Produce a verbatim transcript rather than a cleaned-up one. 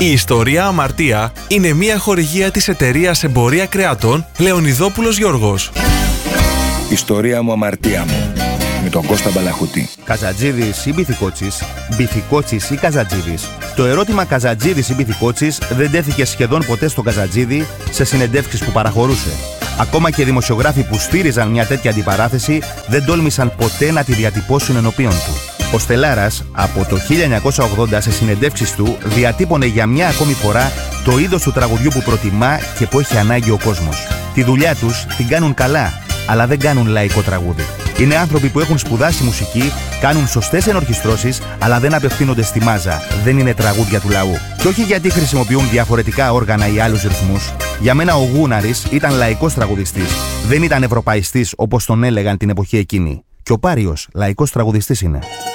Η ιστορία Αμαρτία είναι μια χορηγία της εταιρείας Εμπορία Κρεατών Λεωνιδόπουλος Γιώργος. Ιστορία μου, αμαρτία μου. Με τον Κώστα Μπαλαχωτή. Καζατζίδης ή Μπιθικότσης, Μπιθικότσης ή Καζατζίδης. Το ερώτημα Καζατζίδης ή Μπιθικότσης δεν τέθηκε σχεδόν ποτέ στον Καζατζίδη σε συνεντεύξεις που παραχωρούσε. Ακόμα και δημοσιογράφοι που στήριζαν μια τέτοια αντιπαράθεση δεν τόλμησαν ποτέ να τη διατυπώσουν ενώπιον του. Ο Στελάρας από το χίλια εννιακόσια ογδόντα σε συνεντεύξεις του διατύπωνε για μια ακόμη φορά το είδος του τραγουδιού που προτιμά και που έχει ανάγκη ο κόσμος. Τη δουλειά τους την κάνουν καλά, αλλά δεν κάνουν λαϊκό τραγούδι. Είναι άνθρωποι που έχουν σπουδάσει μουσική, κάνουν σωστές ενορχιστρώσεις, αλλά δεν απευθύνονται στη μάζα. Δεν είναι τραγούδια του λαού. Και όχι γιατί χρησιμοποιούν διαφορετικά όργανα ή άλλους ρυθμούς. Για μένα ο Γούναρης ήταν λαϊκός τραγουδιστής. Δεν ήταν ευρωπαϊστής όπως τον έλεγαν την εποχή εκείνη. Και ο Πάριος λαϊκός τραγουδιστής είναι.